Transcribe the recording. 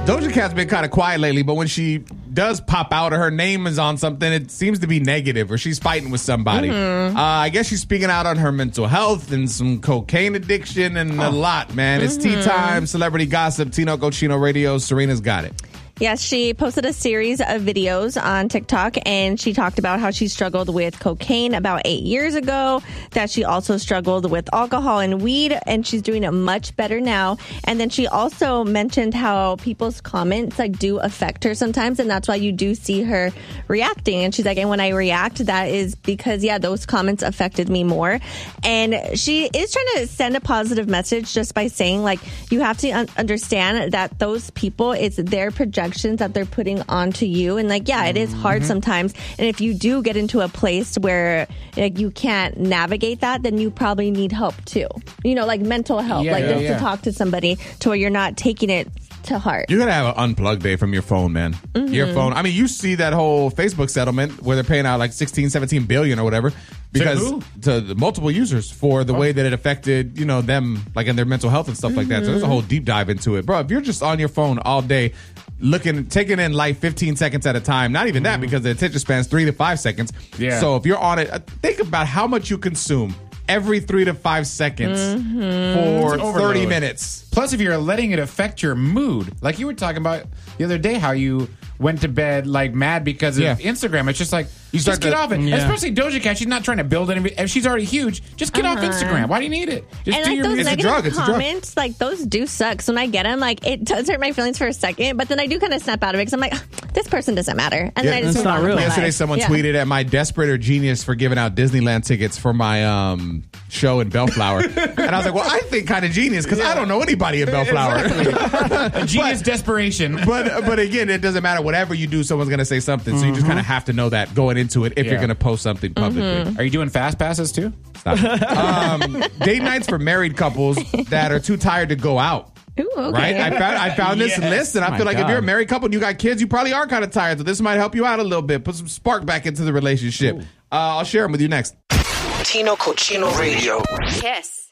Doja Cat's been kind of quiet lately, but when she does pop out or her name is on something, it seems to be negative or she's fighting with somebody. I guess she's speaking out on her mental health and some cocaine addiction and a lot, man. It's tea time, celebrity gossip, Tino Cochino Radio. Serena's got it. Yes, she posted a series of videos on TikTok, and she talked about how she struggled with cocaine about 8 years ago, that she also struggled with alcohol and weed, and she's doing it much better now. And then she also mentioned how people's comments do affect her sometimes, and that's why you do see her reacting. And she's like, and when I react, that is because, those comments affected me more. And she is trying to send a positive message just by saying, you have to understand that those people, it's their projections that they're putting onto you. And it is hard sometimes. And if you do get into a place where you can't navigate that, then you probably need help too. Mental help, to talk to somebody to where you're not taking it to heart. You gotta have an unplugged day from your phone, man. Your phone. I mean, you see that whole Facebook settlement where they're paying out 16, 17 billion or whatever because to the multiple users for the way that it affected, them in their mental health and stuff like that. So there's a whole deep dive into it. Bro, if you're just on your phone all day taking in life 15 seconds at a time, not even that because the attention span's 3 to 5 seconds. Yeah. So if you're on it, think about how much you consume every 3 to 5 seconds for 30 minutes. Plus, if you're letting it affect your mood, like you were talking about the other day, how you went to bed mad because of Instagram. It's just you start to get off it. Especially Doja Cat, she's not trying to build anything. If she's already huge, just get off Instagram. Why do you need it? Just do those it's a drug. It's comments, those do suck. So when I get them, it does hurt my feelings for a second, but then I do kind of snap out of it because I'm like, this person doesn't matter. And then I just it's not real. Yesterday, someone tweeted, "Am I desperate or genius for giving out Disneyland tickets for my show in Bellflower?" And I was like, well, I think kind of genius because I don't know anybody in Bellflower. A genius desperation. But again, it doesn't matter. Whatever you do, someone's going to say something. So you just kind of have to know that going into it if you're going to post something publicly. Are you doing fast passes too? Stop. Date nights for married couples that are too tired to go out. Ooh, okay. Right? I found this list, and I feel like if you're a married couple and you got kids, you probably are kind of tired. So this might help you out a little bit. Put some spark back into the relationship. I'll share them with you next. Tino Cochino Radio. Kiss.